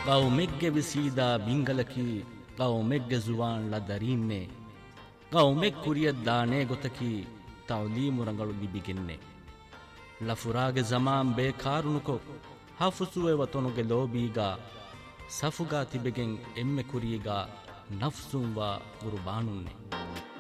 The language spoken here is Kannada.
ಕೌಮೆಗ್ಗೆ ವಿಸೀದಾ ಬಿಂಗಲಕಿ ಕೌಮೆಗ್ಗೆ ಜುವಾನ್ ಲ ದರೀನ್ನೆ ಕೌಮೆಗ್ ಕುರಿಯದ್ದಾನೆ ಗೊತಕಿ ತೌಲೀಮುರಂಗಳು ಲಿಬಿಗೆನ್ನೆ ಲಫುರಾಗೆ ಜಮಾನ್ ಬೇಕಾರುನುಕೊ ಹಫುಸುವೆ ವತೊನುಗೆ ಲೋಬೀಗ ಸಫುಗಾ ತಿಬೆಗೆನ್ ಎಮ್ಮೆ ಕುರಿಯಿಗ ನಫ್ಸುಂವಾ ಗುರುಬಾನುನ್ನೆ